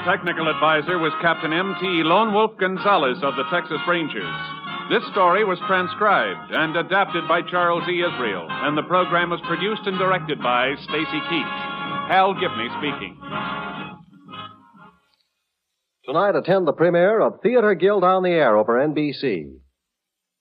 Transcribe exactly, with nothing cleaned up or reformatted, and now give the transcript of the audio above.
technical advisor was Captain M T Lone Wolf Gonzalez of the Texas Rangers. This story was transcribed and adapted by Charles E. Israel, and the program was produced and directed by Stacy Keach. Hal Gibney speaking. Tonight, attend the premiere of Theater Guild on the Air over N B C.